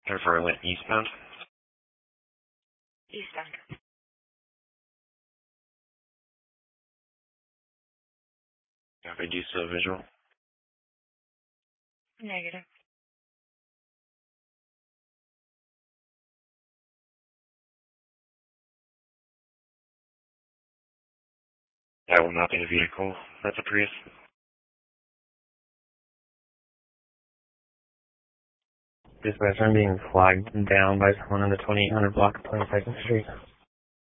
Therefore, I went eastbound. Eastbound. If I do still visual. Negative. That will not be a vehicle. That's a Prius. Dispatch, I'm being flagged down by someone on the 2800 block of 22nd Street.